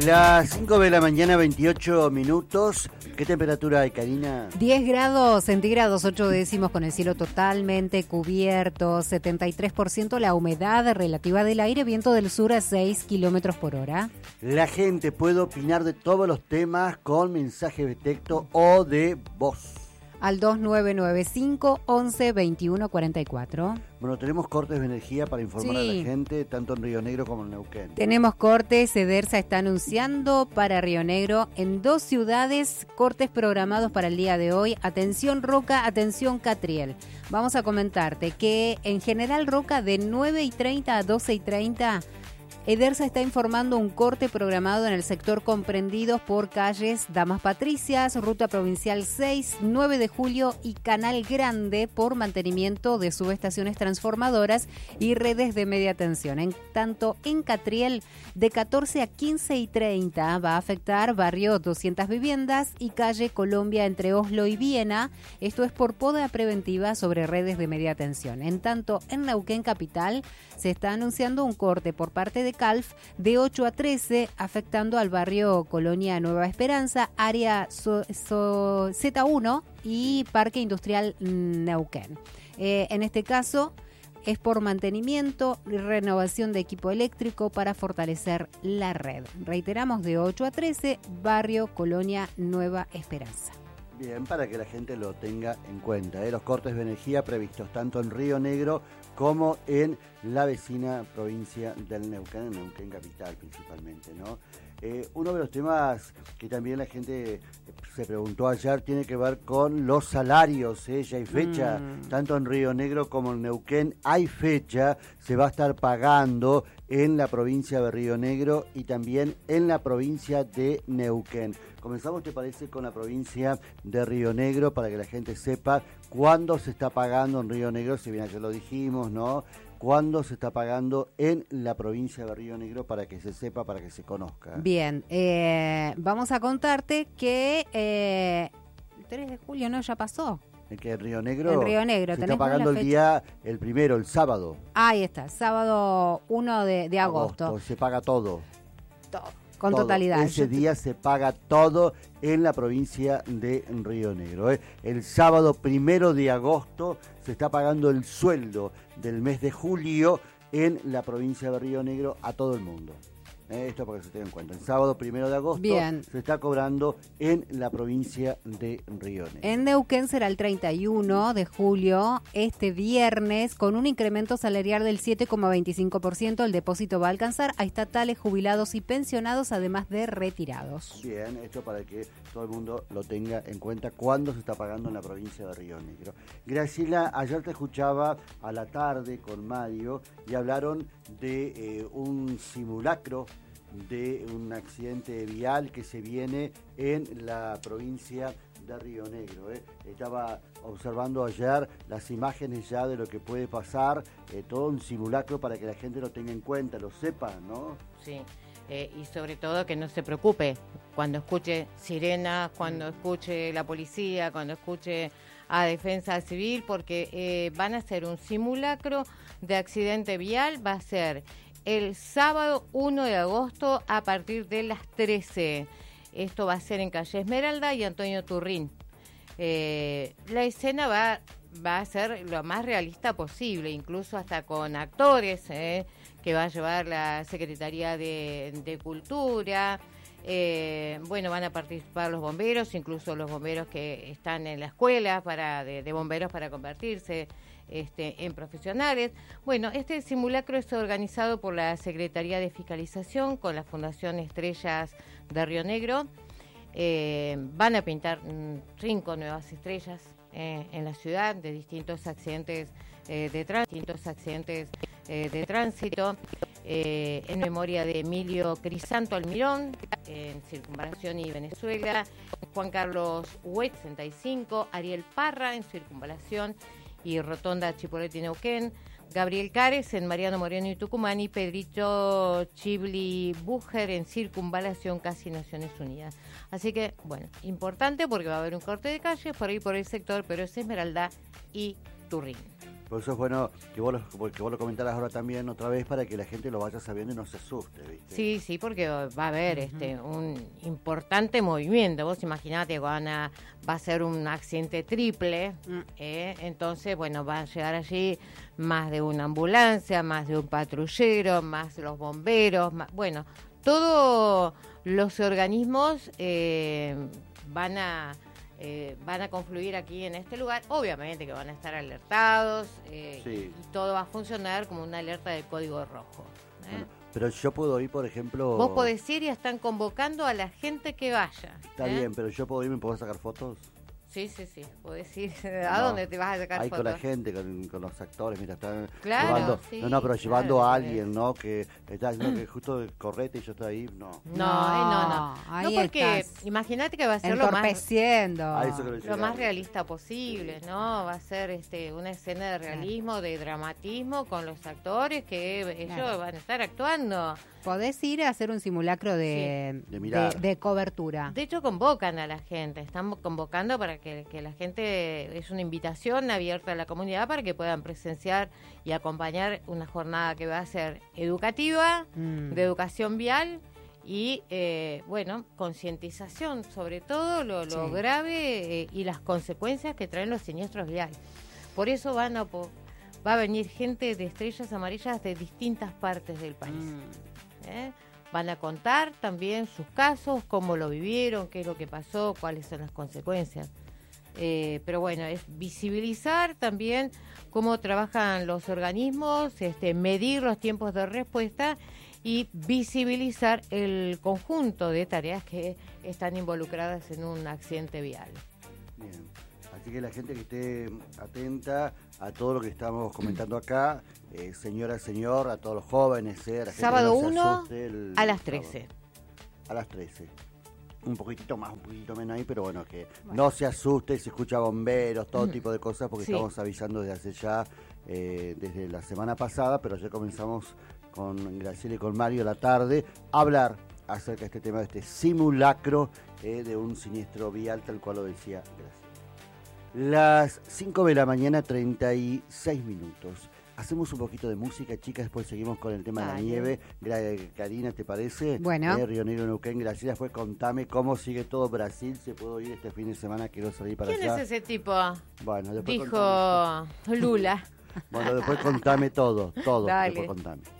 Las 5 de la mañana, 28 minutos. ¿Qué temperatura hay, Karina? 10 grados centígrados, 8 décimos, con el cielo totalmente cubierto, 73% la humedad relativa del aire, viento del sur a 6 kilómetros por hora. La gente puede opinar de todos los temas con mensaje de texto o de voz. Al 2995 11 21 44. Bueno, tenemos cortes de energía para informar a Sí. la gente, tanto en Río Negro como en Neuquén. Tenemos cortes, Edersa está anunciando para Río Negro en 2 ciudades cortes programados para el día de hoy. Atención Roca, atención Catriel. Vamos a comentarte que en general Roca de 9:30 a 12:30 Edersa está informando un corte programado en el sector comprendidos por calles Damas Patricias, Ruta Provincial 6, 9 de Julio y Canal Grande por mantenimiento de subestaciones transformadoras y redes de media tensión. En tanto, en Catriel, de 14 a 15:30 va a afectar barrio 200 viviendas y calle Colombia entre Oslo y Viena. Esto es por poda preventiva sobre redes de media tensión. En tanto, en Neuquén Capital se está anunciando un corte por parte de Calf de 8 a 13, afectando al barrio Colonia Nueva Esperanza, área Z1 y Parque Industrial Neuquén. En este caso es por mantenimiento y renovación de equipo eléctrico para fortalecer la red. Reiteramos, de 8 a 13, barrio Colonia Nueva Esperanza. Bien, para que la gente lo tenga en cuenta. Los cortes de energía previstos tanto en Río Negro como en la vecina provincia del Neuquén, en Neuquén Capital principalmente, ¿no? Uno de los temas que también la gente se preguntó ayer tiene que ver con los salarios, ya hay fecha, tanto en Río Negro como en Neuquén hay fecha, se va a estar pagando en la provincia de Río Negro y también en la provincia de Neuquén. Comenzamos, ¿te parece?, con la provincia de Río Negro para que la gente sepa cuándo se está pagando en Río Negro, si bien ayer lo dijimos, ¿no? ¿Cuándo se está pagando en la provincia de Río Negro para que se sepa, para que se conozca? Bien, vamos a contarte que el 3 de julio, ¿no? Ya pasó. ¿En que en Río Negro? En Río Negro. Se está pagando el día, el primero, el sábado. Ahí está, sábado 1 de agosto. Se paga todo. Con todo. Totalidad. Ese día se paga todo en la provincia de Río Negro. El sábado 1 de agosto se está pagando el sueldo del mes de julio en la provincia de Río Negro a todo el mundo. Esto para que se tenga en cuenta. El sábado 1 de agosto se está cobrando en la provincia de Río Negro. En Neuquén será el 31 de julio, este viernes, con un incremento salarial del 7,25%. El depósito va a alcanzar a estatales, jubilados y pensionados, además de retirados. Bien, esto para que todo el mundo lo tenga en cuenta cuando se está pagando en la provincia de Río Negro. Graciela, ayer te escuchaba a la tarde con Mario y hablaron de un simulacro de un accidente vial que se viene en la provincia de Río Negro. Estaba observando ayer las imágenes ya de lo que puede pasar, todo un simulacro para que la gente lo tenga en cuenta, lo sepa, ¿no? Sí, y sobre todo que no se preocupe cuando escuche sirenas, cuando escuche la policía, cuando escuche a Defensa Civil, porque van a hacer un simulacro de accidente vial, va a ser el sábado 1 de agosto a partir de las 13. Esto va a ser en calle Esmeralda y Antonio Turrín. La escena va a ser lo más realista posible, incluso hasta con actores que va a llevar la Secretaría de Cultura. Van a participar los bomberos, incluso los bomberos que están en la escuela de bomberos para convertirse en profesionales. Bueno, este simulacro es organizado por la Secretaría de Fiscalización con la Fundación Estrellas de Río Negro. Van a pintar 5 nuevas estrellas en la ciudad de distintos accidentes de tránsito, en memoria de Emilio Crisanto Almirón, en Circunvalación y Venezuela, Juan Carlos Huet, 65, Ariel Parra, en Circunvalación y Rotonda Chipoleti Neuquén, Gabriel Cares en Mariano Moreno y Tucumán, y Pedrito Chibli Búger en Circunvalación Casi Naciones Unidas. Así que, bueno, importante porque va a haber un corte de calle por ahí por el sector, pero es Esmeralda y Turrín. Por eso es bueno que vos lo comentaras ahora también otra vez para que la gente lo vaya sabiendo y no se asuste, ¿viste? Sí, sí, porque va a haber un importante movimiento. Vos imaginate, va a ser un accidente triple, entonces, bueno, va a llegar allí más de una ambulancia, más de un patrullero, más los bomberos, bueno, todos los organismos van a confluir aquí en este lugar. Obviamente que van a estar alertados y todo va a funcionar como una alerta de código rojo. Bueno, pero yo puedo ir, por ejemplo... Vos podés ir y están convocando a la gente que vaya. Está bien, pero yo puedo ir, ¿me puedo sacar fotos? Sí, podés ir. ¿A dónde te vas a sacar ahí fotos? Con la gente, con los actores, mira, están claro, llevando... sí, pero llevando claro, a alguien, ¿no? Que está haciendo que justo correte y yo estoy ahí, no. No, porque imagínate que va a ser lo más realista posible, ¿no? Va a ser una escena de realismo, de dramatismo con los actores que ellos van a estar actuando. Podés ir a hacer un simulacro de cobertura. De hecho, convocan a la gente, están convocando para que la gente, es una invitación abierta a la comunidad para que puedan presenciar y acompañar una jornada que va a ser educativa, de educación vial y, concientización sobre todo lo grave y las consecuencias que traen los siniestros viales. Por eso va a venir gente de Estrellas Amarillas de distintas partes del país. Van a contar también sus casos, cómo lo vivieron, qué es lo que pasó, cuáles son las consecuencias. Pero bueno, es visibilizar también cómo trabajan los organismos, medir los tiempos de respuesta y visibilizar el conjunto de tareas que están involucradas en un accidente vial. Bien. Así que la gente que esté atenta a todo lo que estamos comentando acá, señora, señor, a todos los jóvenes, a la gente sábado que no se 1 asuste a las 13. A las 13. Un poquitito más, un poquitito menos ahí, pero bueno, que no se asuste, se escucha bomberos, todo tipo de cosas, porque estamos avisando desde hace ya, desde la semana pasada, pero ya comenzamos con Graciela y con Mario a la tarde a hablar acerca de este tema, de este simulacro de un siniestro vial, tal cual lo decía Graciela. Las 5 de la mañana, 36 minutos. Hacemos un poquito de música, chicas, después seguimos con el tema de la nieve. Karina, ¿te parece? Bueno. Río Negro, Neuquén, Graciela, después contame cómo sigue todo Brasil. ¿Se puedo ir este fin de semana? Quiero salir para allá. ¿Quién es ese tipo? Bueno, después dijo Lula. Bueno, después contame todo. Dale. Después contame.